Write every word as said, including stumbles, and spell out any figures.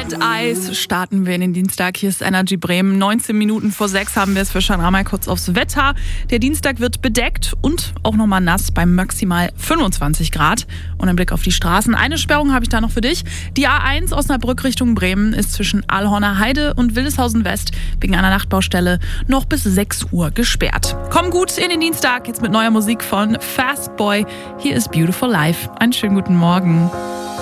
Mit Eis starten wir in den Dienstag. Hier ist Energy Bremen. neunzehn Minuten vor sechs haben wir es. Wir schauen einmal kurz aufs Wetter. Der Dienstag wird bedeckt und auch nochmal nass bei maximal fünfundzwanzig Grad. Und ein Blick auf die Straßen. Eine Sperrung habe ich da noch für dich. Die A eins Osnabrück Richtung Bremen ist zwischen Allhorner Heide und Wildeshausen West wegen einer Nachtbaustelle noch bis sechs Uhr gesperrt. Komm gut in den Dienstag. Jetzt mit neuer Musik von Fastboy. Hier ist Beautiful Life. Einen schönen guten Morgen.